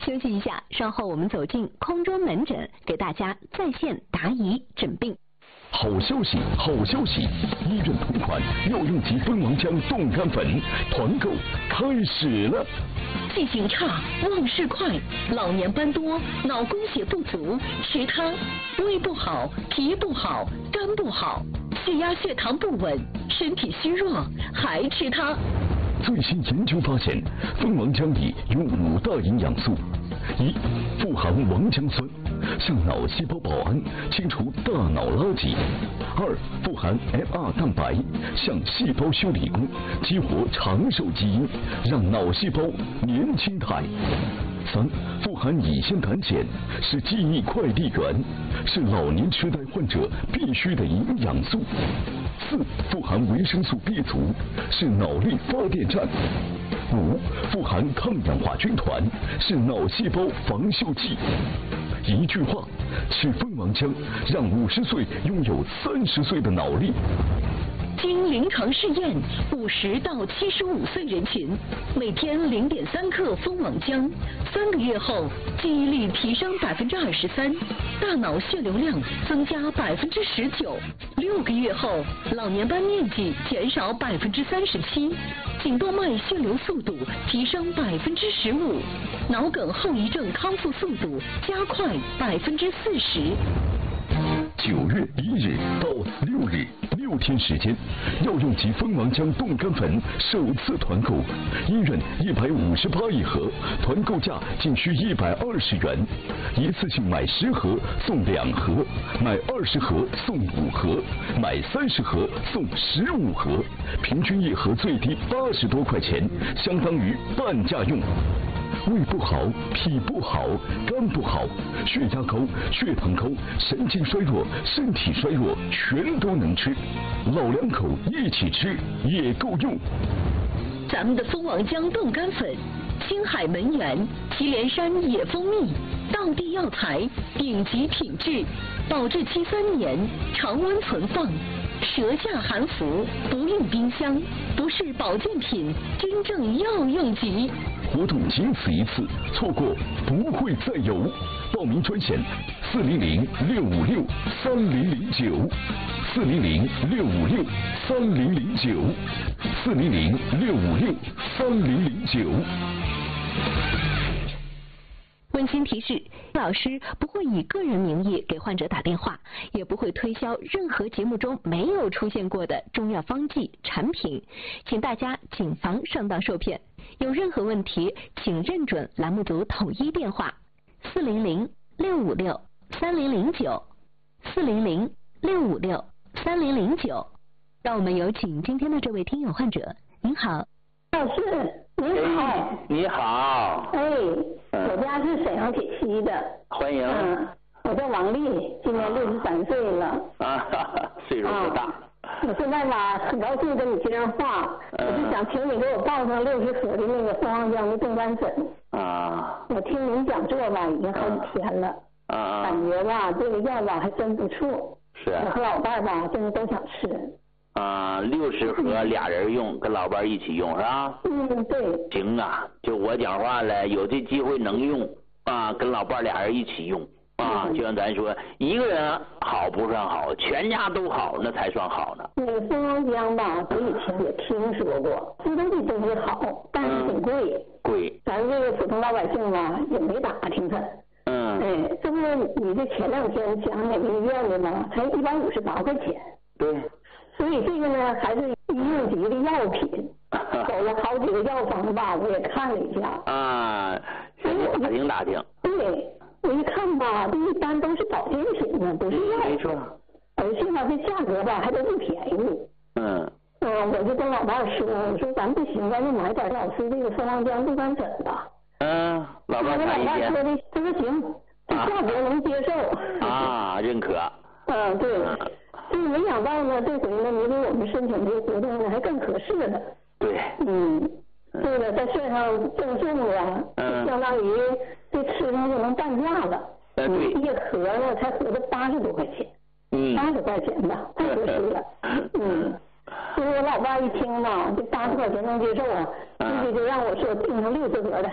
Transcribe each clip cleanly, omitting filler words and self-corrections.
休息一下，稍后我们走进空中门诊，给大家在线答疑诊病。 好消息，好消息！医院同款药用级蜂王浆冻干粉团购开始了。 记性差、忘事快、老年斑多、脑供血不足，吃它；胃不好、脾不好、肝不好，血压、血糖不稳，身体虚弱，还吃它。 最新研究发现，蜂王浆里有5大营养素：一、富含王浆酸，向脑细胞保安，清除大脑垃圾；二、富含 MR 蛋白，向细胞修理工，激活长寿基因，让脑细胞年轻态；三、富含乙酰胆碱，是记忆快递员，是老年痴呆患者必需的营养素；四、富含维生素 B 族，是脑力发电站；五、富含抗氧化军团，是脑细胞防锈剂。一句话，吃蜂王浆，让50岁拥有30岁的脑力。 经临床试验，50到75岁人群每天0.3克蜂王浆，3个月后记忆力提升23%，大脑血流量增加19%，6个月后老年斑面积减少37%，颈动脉血流速度提升15%，脑梗后遗症康复速度加快40%。 9月1日到6日，6天时间，药用级蜂王浆冻干粉首次团购，医院158一盒，团购价仅需120元，一次性买10盒送2盒，买20盒送5盒，买30盒送15盒，平均一盒最低80多块钱，相当于半价用。胃不好、脾不好、肝不好、血压高、血糖高、神经衰弱、身体衰弱，全都能吃。老两口一起吃也够用。 咱们的蜂王浆冻干粉，青海门源、祁连山野蜂蜜，道地药材，顶级品质，保质期3年，常温存放，舌下含服，不用冰箱，不是保健品，真正药用级。 活动仅此一次，错过不会再有。报名专线400-656-3009，400-656-3009。 温馨提示：老师不会以个人名义给患者打电话，也不会推销任何节目中没有出现过的中药方剂产品，请大家谨防上当受骗。有任何问题，请认准栏目组统一电话400-656-3009，400-656-3009。让我们有请今天的这位听友患者。您好， 老师您好。 你好。 我家是沈阳铁西的。 欢迎。 我叫王丽，今年63岁了。 岁数不大。 我现在吧，很高兴跟你接上话，我就想请你给我报上60盒的那个蜂王浆的冻干粉。我听您讲座吧，已经好几天了。感觉吧，这个药吧还真不错。 是。 我和老伴吧，现在都想吃。 60盒俩人用，跟老伴一起用是吧？ 对。 行啊，就我讲话了，有这机会能用跟老伴俩人一起用就像咱说，一个人好不算好，全家都好那才算好呢。 那个蜂王浆吧，我以前也听说过，知道这东西好，但是挺贵。 贵。 咱这个普通老百姓吧，也没打听它。这不你这前2天讲哪个医院的吗？才158块钱。 对。 所以这个呢，还是医用级的药品。走了好几个药房吧，我也看了一下。 打听打听。 对，我一看吧，这一般都是保健品呢，不是药。 没错。 而且吧，这价格吧还都不便宜。我就跟老伴说，我说咱不行，咱就买点老师这个蜂王浆冻干粉吧。 老伴看意见。 说的，他说行，这价格能接受。 认可。 对。 就是没想到呢，这回呢，你给我们申请这个活动呢，还更合适了。 对。 这个在线上赠送了，相当于这吃上就能半价了。 对。 一盒呢，才合着80多块钱。80块钱吧，太合适了。所以我老爸一听呢，这80块钱能接受啊，就让我说订成60盒的。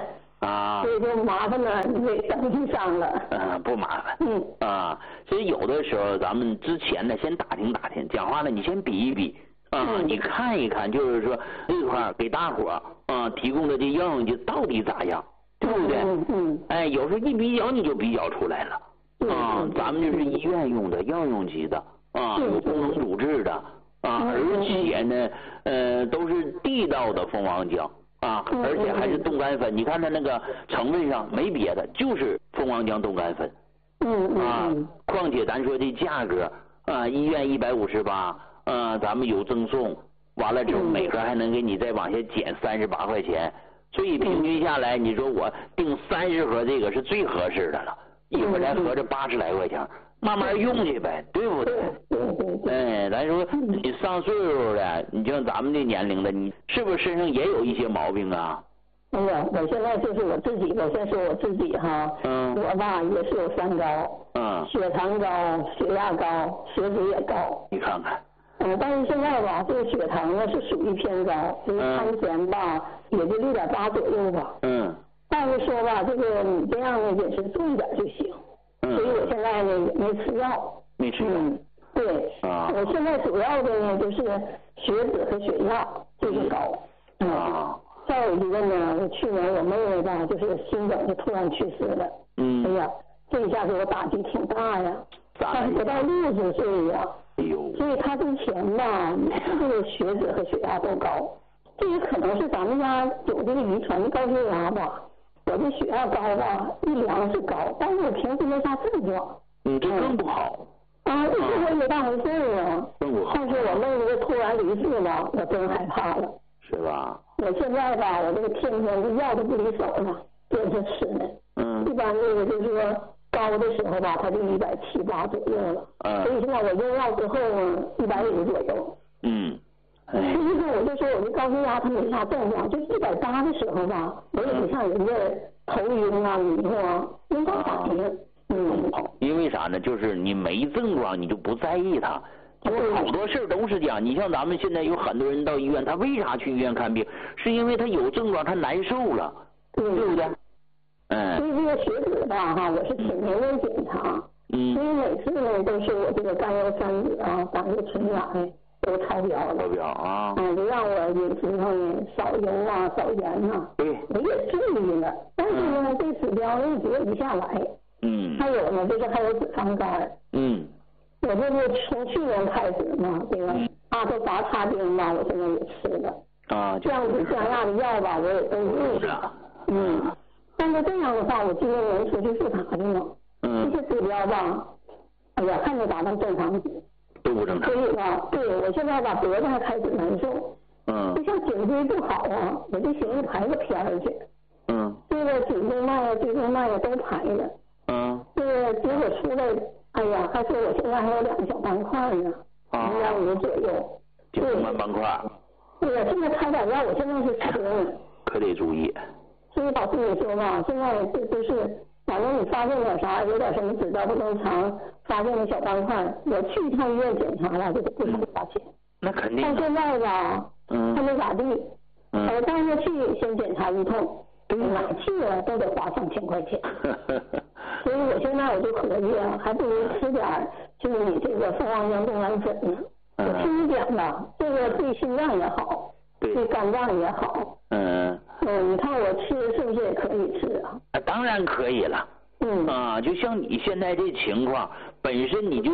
所以就麻烦了，你给登记上了。 不麻烦。其实有的时候咱们之前呢，先打听打听，讲话呢你先比一比你看一看，就是说这块给大伙提供的这药用剂到底咋样，对不对？有时候一比较你就比较出来了。咱们这是医院用的药用级的有功能主治的而且呢都是地道的蜂王浆而且还是冻干粉。你看它那个成分上没别的，就是蜂王浆冻干粉。况且咱说这价格医院158，咱们有赠送，完了之后每盒还能给你再往下减38块钱，所以平均下来，你说我订30盒这个是最合适的了。一会儿才合着80来块钱，慢慢用去呗，对不对？咱说你上岁数的，你像咱们这年龄的，你是不是身上也有一些毛病啊？ 哎呀，我现在就是我自己，我先说我自己哈，我吧也是有3高，血糖高、血压高、血脂也高。 你看看。 但是现在吧，这个血糖呢是属于偏高，就是餐前吧也就6.8左右吧。但是说吧，这个你这样的饮食注意点就行。所以我现在呢也没吃药。 没吃药。 对。我现在主要的呢就是血脂和血压就是高。再有一个呢，我去年我妹妹吧，就是心梗就突然去世了。哎呀，这一下给我打击挺大呀。但是不到60岁呀。所以她之前吧，这个血脂和血压都高。这也可能是咱们家有这个遗传的高血压吧。我这血压高吧，一量是高，但是我平时没啥症状。 这更不好。 这我也当回事啊。但是我妹妹就突然离世了，我真害怕了。 是吧？ 我现在吧，我这个天天这药都不离手了，跟着吃呢。一般这个就是说高的时候吧，它就170、180左右了。所以现在我用药之后呢，150左右。实际上我就说我这高血压它没啥症状，就180的时候吧，我也不像人家头晕迷糊没啥反应。 因为啥呢？就是你没症状，你就不在意它。好多事都是这样。你像咱们现在有很多人到医院，他为啥去医院看病？是因为他有症状，他难受了，对不对？ 所以这个血脂吧，我是天天在检查。所以每次呢都是我这个甘油三酯胆固醇都超标了。 超标就让我饮食上呢少油少盐对。 我也注意了，但是呢这指标呢也不下来。还有呢就是还有脂肪肝。我这个从去年开始嘛，这个阿托伐他汀吧，我现在也吃了。降脂降压的药吧，我也都用了。但是这样的话，我今年年初去复查去了。这些指标吧，哎呀，看着达到正常值。 都不正常。 所以吧，对我现在吧脖子还开始难受。就像颈椎不好我就寻思排个片儿去。这个颈动脉椎动脉都排了。这个结果出来。哎呀，还说我现在还有2个小斑块呢，0.5左右。 就是斑块。 对呀，现在开点药，我现在是吃呢。 可得注意。 所以老师你说吧，现在这都是，反正你发现点啥，有点什么指标不正常，发现的小斑块，我去一趟医院检查了，这都不少花钱。 那肯定。 但现在吧，还没咋地。我当时去先检查一通，哪去了都得花3000块钱。所以我现在我就合计还不如吃点就是你这个蜂王浆冻干粉呢。我听你讲了，这个对心脏也好，对肝脏也好。你看我吃是不是也可以吃啊？ 当然可以了。就像你现在这情况，本身你就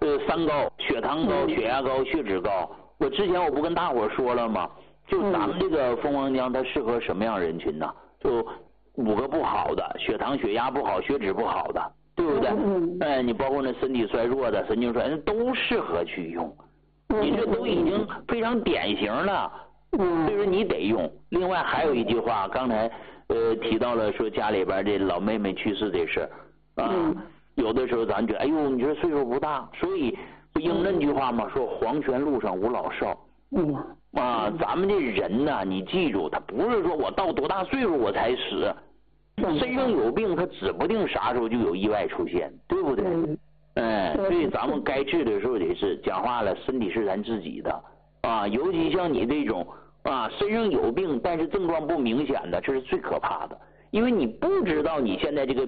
3高，血糖高、血压高、血脂高。我之前我不跟大伙说了吗？就咱们这个蜂王浆它适合什么样人群呢？就5个不好的，血糖血压不好，血脂不好的，对不对？你包括那身体衰弱的、神经衰弱都适合去用。你这都已经非常典型了。所以说你得用。另外还有一句话，刚才提到了说家里边这老妹妹去世这事有的时候咱觉得哎呦，你这岁数不大，所以不应那句话吗？说黄泉路上无老少。咱们这人呢，你记住，他不是说我到多大岁数我才死，身上有病，他指不定啥时候就有意外出现，对不对？所以咱们该治的时候得治。讲话了，身体是咱自己的尤其像你这种身上有病但是症状不明显的，这是最可怕的。 因为你不知道你现在这个